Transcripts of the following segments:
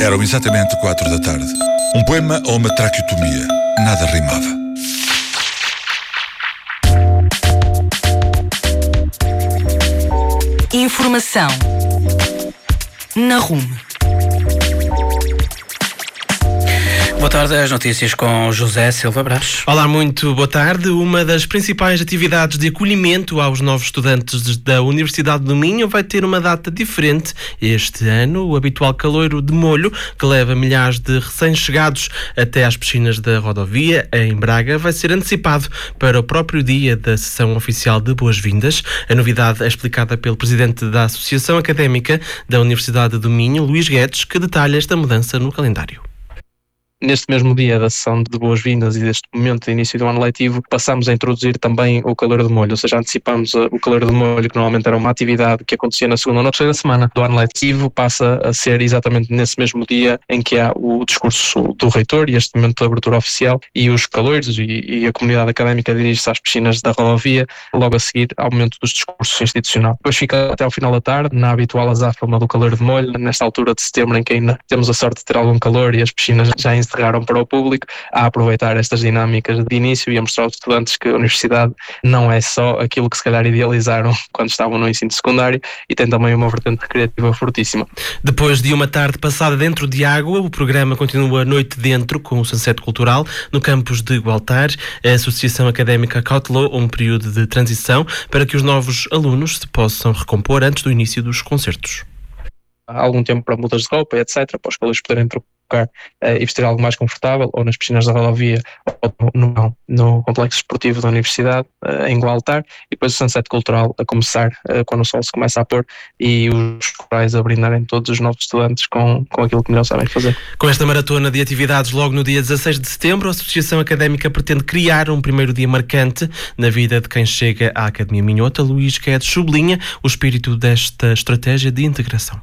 Eram exatamente 4 da tarde. Um poema ou uma traqueotomia. Nada rimava. Informação na RUM. Boa tarde, as notícias com José Silva Brás. Olá, muito boa tarde. Uma das principais atividades de acolhimento aos novos estudantes da Universidade do Minho vai ter uma data diferente este ano. O habitual caloiro de molho, que leva milhares de recém-chegados até às piscinas da rodovia, em Braga, vai ser antecipado para o próprio dia da sessão oficial de boas-vindas. A novidade é explicada pelo presidente da Associação Académica da Universidade do Minho, Luís Guedes, que detalha esta mudança no calendário. Neste mesmo dia da sessão de boas-vindas e deste momento de início do ano letivo, passamos a introduzir também o caloiro de molho, ou seja, antecipamos o caloiro de molho, que normalmente era uma atividade que acontecia na segunda ou na terceira semana do ano letivo, passa a ser exatamente nesse mesmo dia em que há o discurso do reitor e este momento de abertura oficial, e os caloiros e a comunidade académica dirige-se às piscinas da rodovia, logo a seguir ao momento dos discursos institucional. Depois fica até ao final da tarde, na habitual azáfama do caloiro de molho, nesta altura de setembro em que ainda temos a sorte de ter algum calor e as piscinas já encerraram para o público, a aproveitar estas dinâmicas de início e a mostrar aos estudantes que a universidade não é só aquilo que se calhar idealizaram quando estavam no ensino secundário, e tem também uma vertente recreativa fortíssima. Depois de uma tarde passada dentro de água, o programa continua a noite dentro, com o Sunset Cultural no campus de Gualtar. A Associação Académica cautelou um período de transição para que os novos alunos se possam recompor antes do início dos concertos. Há algum tempo para mudas de roupa, etc., para os calores poderem trocar e vestir algo mais confortável, ou nas piscinas da rodovia, ou no complexo esportivo da universidade, em Gualtar, e depois o Sunset Cultural a começar quando o sol se começa a pôr, e os corais a brindarem todos os novos estudantes com aquilo que melhor sabem fazer. Com esta maratona de atividades logo no dia 16 de setembro, a Associação Académica pretende criar um primeiro dia marcante na vida de quem chega à Academia Minhota. Luís Guedes sublinha o espírito desta estratégia de integração.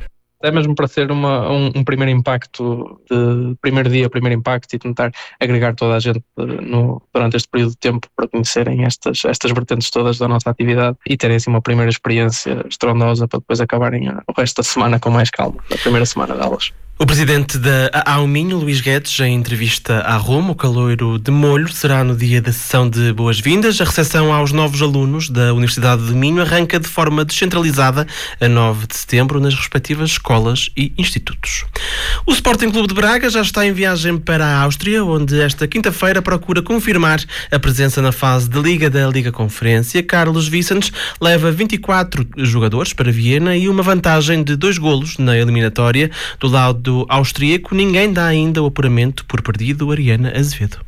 É mesmo para ter um primeiro impacto, de primeiro dia, primeiro impacto, e tentar agregar toda a gente durante este período de tempo para conhecerem estas vertentes todas da nossa atividade e terem assim uma primeira experiência estrondosa para depois acabarem o resto da semana com mais calma, da primeira semana de aulas. O presidente da AAU Minho, Luís Guedes, em entrevista à RUM, o caloiro de molho será no dia da sessão de boas-vindas. A recepção aos novos alunos da Universidade de Minho arranca de forma descentralizada a 9 de setembro nas respectivas escolas e institutos. O Sporting Clube de Braga já está em viagem para a Áustria, onde esta quinta-feira procura confirmar a presença na fase de Liga da Liga Conferência. Carlos Vicens leva 24 jogadores para Viena e uma vantagem de 2 golos na eliminatória. Do lado austríaco, ninguém dá ainda o apuramento por perdido. Ariana Azevedo.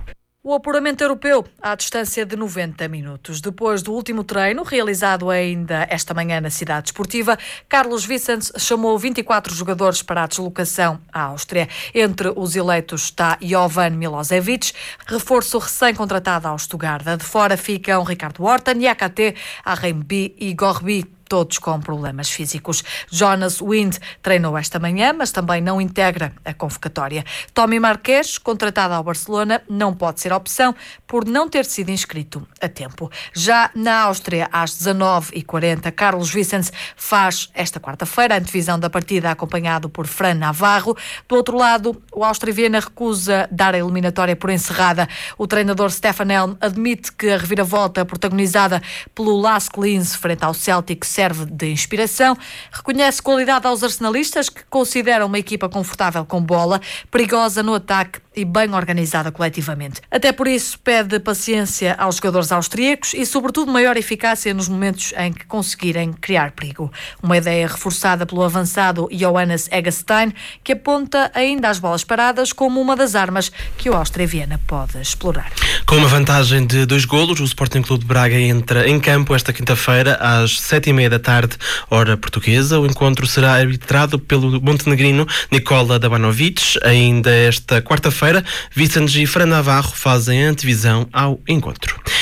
O apuramento europeu à distância de 90 minutos. Depois do último treino, realizado ainda esta manhã na cidade esportiva, Carlos Vicens chamou 24 jogadores para a deslocação à Áustria. Entre os eleitos está Jovan Milosevic, reforço recém-contratado ao Stuttgart. De fora ficam Ricardo Horta, Niakate, Arrembi e Gorbi, todos com problemas físicos. Jonas Wind treinou esta manhã, mas também não integra a convocatória. Tommy Marquês, contratado ao Barcelona, não pode ser opção por não ter sido inscrito a tempo. Já na Áustria, às 19h40, Carlos Vicens faz esta quarta-feira a antevisão da partida, acompanhado por Fran Navarro. Do outro lado, o Áustria Viena recusa dar a eliminatória por encerrada. O treinador Stefan Helm admite que a reviravolta protagonizada pelo Lask Linz frente ao Celtic serve de inspiração, reconhece qualidade aos arsenalistas, que consideram uma equipa confortável com bola, perigosa no ataque e bem organizada coletivamente. Até por isso pede paciência aos jogadores austríacos e, sobretudo, maior eficácia nos momentos em que conseguirem criar perigo. Uma ideia reforçada pelo avançado Johannes Eggestein, que aponta ainda as bolas paradas como uma das armas que o Áustria Viena pode explorar. Com uma vantagem de 2 golos, o Sporting Clube de Braga entra em campo esta quinta-feira às 7h30 da tarde, hora portuguesa. O encontro será arbitrado pelo montenegrino Nikola Dabanovic. Ainda esta quarta-feira, Vicens e Fran Navarro fazem a antevisão ao encontro.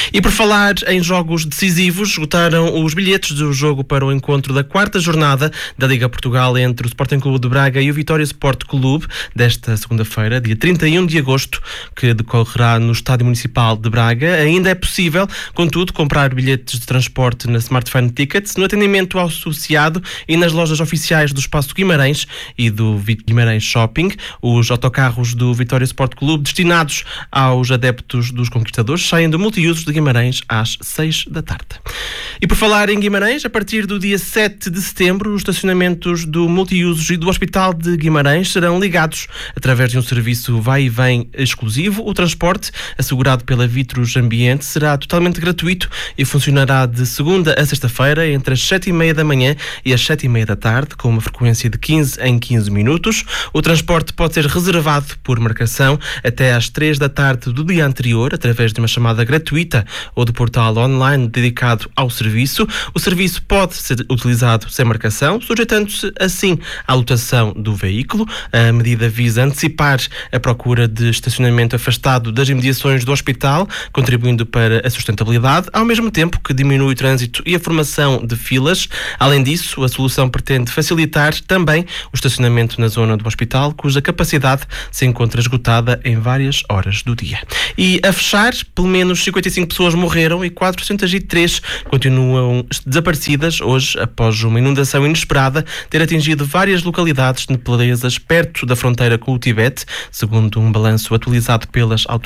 E por falar em jogos decisivos, esgotaram os bilhetes do jogo para o encontro da 4ª jornada da Liga Portugal entre o Sporting Clube de Braga e o Vitória Sport Clube, desta segunda-feira, dia 31 de agosto, que decorrerá no Estádio Municipal de Braga. Ainda é possível, contudo, comprar bilhetes de transporte na Smartphone Tickets, no atendimento ao associado e nas lojas oficiais do Espaço Guimarães e do Guimarães Shopping. Os autocarros do Vitória Sport Clube, destinados aos adeptos dos Conquistadores, saem do multiusos de Guimarães às 6 da tarde. E por falar em Guimarães, a partir do dia 7 de setembro, os estacionamentos do multiusos e do Hospital de Guimarães serão ligados através de um serviço vai e vem exclusivo. O transporte, assegurado pela Vitros Ambiente, será totalmente gratuito e funcionará de segunda a sexta-feira, entre as 7h30 da manhã e as 7h30 da tarde, com uma frequência de 15 em 15 minutos. O transporte pode ser reservado por marcação até às 3 da tarde do dia anterior, através de uma chamada gratuita ou do portal online dedicado ao serviço. O serviço pode ser utilizado sem marcação, sujeitando-se assim à lotação do veículo. A medida visa antecipar a procura de estacionamento afastado das imediações do hospital, contribuindo para a sustentabilidade, ao mesmo tempo que diminui o trânsito e a formação de filas. Além disso, a solução pretende facilitar também o estacionamento na zona do hospital, cuja capacidade se encontra esgotada em várias horas do dia. E a fechar, pelo menos 55 pessoas morreram e 403 continuam desaparecidas hoje, após uma inundação inesperada ter atingido várias localidades nepalesas perto da fronteira com o Tibete, segundo um balanço atualizado pelas autoridades.